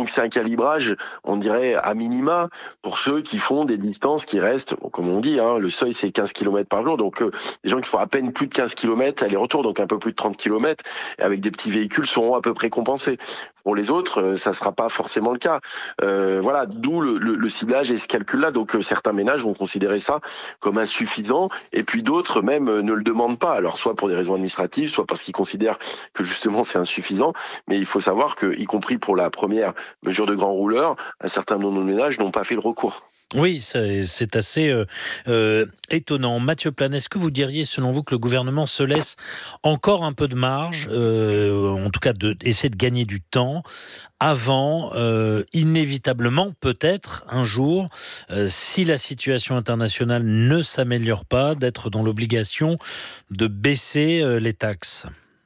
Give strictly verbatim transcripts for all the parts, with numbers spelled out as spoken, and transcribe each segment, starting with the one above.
donc c'est un calibrage, on dirait à minima, pour ceux qui font des distances qui restent, bon, comme on dit, hein, le seuil c'est quinze kilomètres par jour, donc euh, les gens qui font à peine plus de quinze kilomètres aller-retour, donc un peu plus de trente kilomètres, et avec des petits véhicules seront à peu près compensés. Pour les autres, euh, ça ne sera pas forcément le cas. Euh, voilà, d'où le, le, le ciblage et ce calcul-là. Donc euh, certains ménages vont considérer ça comme insuffisant, et puis d'autres même euh, ne le demandent pas. Alors soit pour des raisons administratives, soit parce qu'ils considèrent que justement c'est insuffisant. Mais il faut savoir que, y compris pour la première mesure de grand rouleur, un certain nombre de ménages n'ont pas fait le recours. Oui, c'est, c'est assez euh, euh, étonnant. Mathieu Plane, est-ce que vous diriez, selon vous, que le gouvernement se laisse encore un peu de marge, euh, en tout cas de, essaie de gagner du temps, avant, euh, inévitablement, peut-être, un jour, euh, si la situation internationale ne s'améliore pas, d'être dans l'obligation de baisser euh, les taxes ?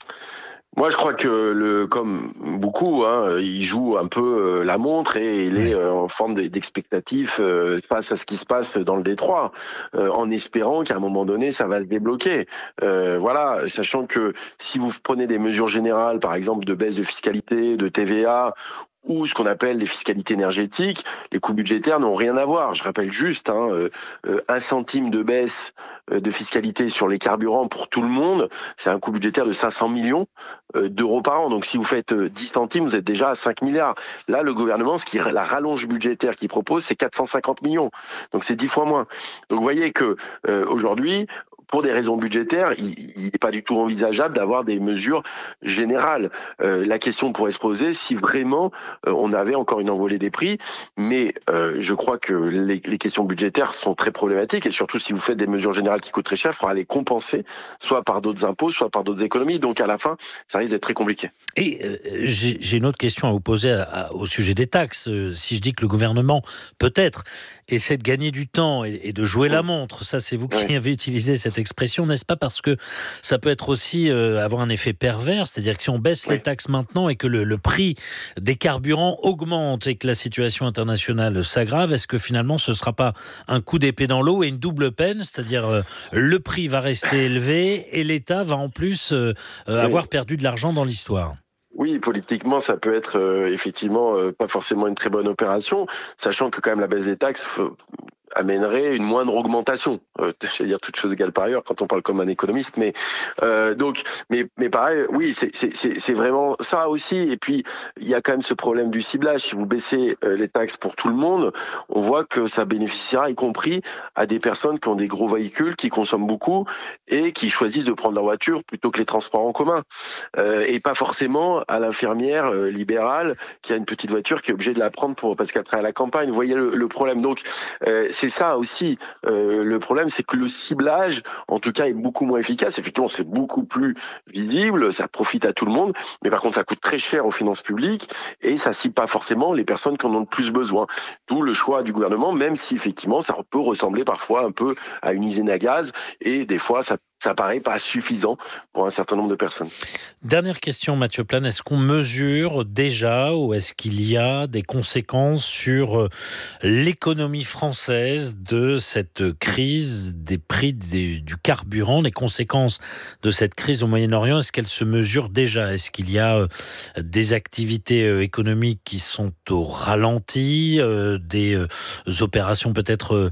Moi, je crois que, le, comme beaucoup, hein, il joue un peu euh, la montre et il est euh, en forme d'expectatif euh, face à ce qui se passe dans le détroit, euh, en espérant qu'à un moment donné, ça va se débloquer. Euh, voilà, sachant que si vous prenez des mesures générales, par exemple de baisse de fiscalité, de T V A, ou ce qu'on appelle les fiscalités énergétiques, les coûts budgétaires n'ont rien à voir. Je rappelle juste, hein, euh, euh, un centime de baisse euh, de fiscalité sur les carburants pour tout le monde, c'est un coût budgétaire de cinq cents millions euh, d'euros par an. Donc si vous faites euh, dix centimes, vous êtes déjà à cinq milliards. Là, le gouvernement, ce qui, la rallonge budgétaire qu'il propose, c'est quatre cent cinquante millions. Donc c'est dix fois moins. Donc vous voyez que euh, aujourd'hui, pour des raisons budgétaires, il n'est pas du tout envisageable d'avoir des mesures générales. Euh, la question pourrait se poser si vraiment euh, on avait encore une envolée des prix, mais euh, je crois que les, les questions budgétaires sont très problématiques, et surtout si vous faites des mesures générales qui coûtent très cher, il faudra les compenser, soit par d'autres impôts, soit par d'autres économies. Donc à la fin, ça risque d'être très compliqué. Et euh, j'ai, j'ai une autre question à vous poser à, à, au sujet des taxes. Euh, si je dis que le gouvernement, peut-être, essaie de gagner du temps et, et de jouer oui. la montre, ça c'est vous qui oui. avez utilisé cette expression, n'est-ce pas? Parce que ça peut être aussi euh, avoir un effet pervers, c'est-à-dire que si on baisse oui. les taxes maintenant et que le, le prix des carburants augmente et que la situation internationale s'aggrave, est-ce que finalement ce ne sera pas un coup d'épée dans l'eau et une double peine? C'est-à-dire euh, le prix va rester élevé et l'État va en plus euh, euh, oui. avoir perdu de l'argent dans l'histoire. Oui, politiquement, ça peut être euh, effectivement euh, pas forcément une très bonne opération, sachant que quand même la baisse des taxes faut, amènerait une moindre augmentation. Euh, je vais dire toute chose égale par ailleurs quand on parle comme un économiste, mais euh, donc, mais mais pareil, oui, c'est c'est c'est c'est vraiment ça aussi. Et puis il y a quand même ce problème du ciblage. Si vous baissez euh, les taxes pour tout le monde, on voit que ça bénéficiera, y compris à des personnes qui ont des gros véhicules, qui consomment beaucoup et qui choisissent de prendre leur voiture plutôt que les transports en commun, euh, et pas forcément à l'infirmière euh, libérale qui a une petite voiture qui est obligée de la prendre pour parce qu'elle travaille à la campagne. Vous voyez le, le problème. Donc euh, c'est ça aussi. Euh, le problème, c'est que le ciblage, en tout cas, est beaucoup moins efficace. Effectivement, c'est beaucoup plus visible, ça profite à tout le monde, mais par contre, ça coûte très cher aux finances publiques et ça cible pas forcément les personnes qui en ont le plus besoin. D'où le choix du gouvernement, même si effectivement, ça peut ressembler parfois un peu à une usine à gaz et des fois, ça ça paraît pas suffisant pour un certain nombre de personnes. Dernière question, Mathieu Plane. Est-ce qu'on mesure déjà ou est-ce qu'il y a des conséquences sur l'économie française de cette crise des prix des, du carburant, les conséquences de cette crise au Moyen-Orient? Est-ce qu'elles se mesurent déjà? Est-ce qu'il y a des activités économiques qui sont au ralenti, des opérations peut-être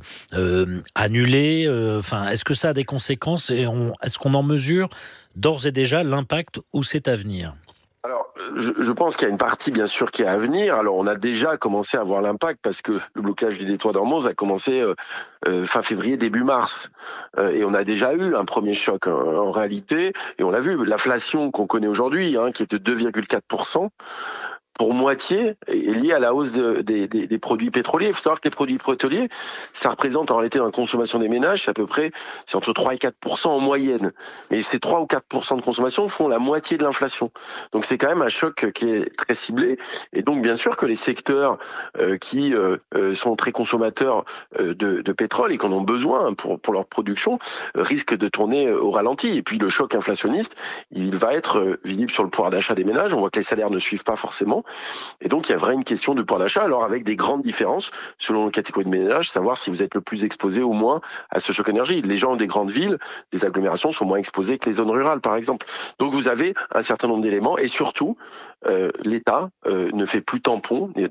annulées? Enfin, est-ce que ça a des conséquences et on Est-ce qu'on en mesure d'ores et déjà l'impact ou c'est à venir? Alors, je, je pense qu'il y a une partie, bien sûr, qui est à venir. Alors, on a déjà commencé à voir l'impact parce que le blocage du détroit d'Ormuz a commencé euh, euh, fin février, début mars. Euh, et on a déjà eu un premier choc hein, en réalité. Et on l'a vu, l'inflation qu'on connaît aujourd'hui, hein, qui est de deux virgule quatre pour cent, pour moitié est lié à la hausse de, des, des, des produits pétroliers. Il faut savoir que les produits pétroliers, ça représente en réalité dans la consommation des ménages, c'est à peu près c'est entre trois et quatre pour cent en moyenne. Mais ces trois ou quatre pour cent de consommation font la moitié de l'inflation. Donc c'est quand même un choc qui est très ciblé. Et donc bien sûr que les secteurs euh, qui euh, sont très consommateurs euh, de, de pétrole et qui en ont besoin pour, pour leur production euh, risquent de tourner au ralenti. Et puis le choc inflationniste, il va être visible sur le pouvoir d'achat des ménages. On voit que les salaires ne suivent pas forcément. Et donc, il y a vraiment une question de pouvoir d'achat, alors avec des grandes différences selon les catégories de ménage, savoir si vous êtes le plus exposé ou moins à ce choc énergie. Les gens des grandes villes, des agglomérations sont moins exposés que les zones rurales, par exemple. Donc, vous avez un certain nombre d'éléments et surtout, euh, l'État euh, ne fait plus tampon,